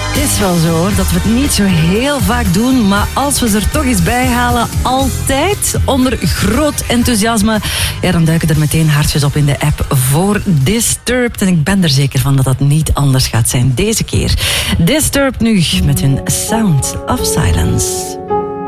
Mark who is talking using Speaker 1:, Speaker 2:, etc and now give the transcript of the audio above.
Speaker 1: Het is wel zo hoor, dat we het niet zo heel vaak doen, maar als we ze er toch eens bij halen, altijd onder groot enthousiasme, ja, dan duiken er meteen hartjes op in de app voor Disturbed. En ik ben er zeker van dat dat niet anders gaat zijn deze keer. Disturbed nu met hun Sound of Silence.